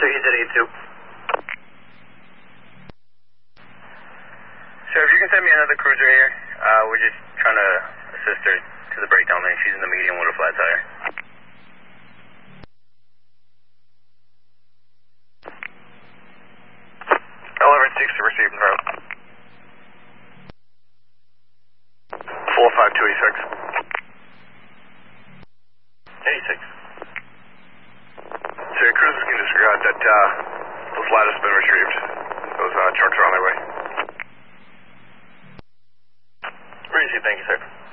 he's at 82. Sir, if you can send me another cruiser here, we're just trying to assist her to the breakdown lane. She's in the median with a flat tire. L11 to receive and route. 45286. 86. So your cruisers can disregard that those ladders have been retrieved. Those trucks are on their way. Appreciate it. Thank you, sir.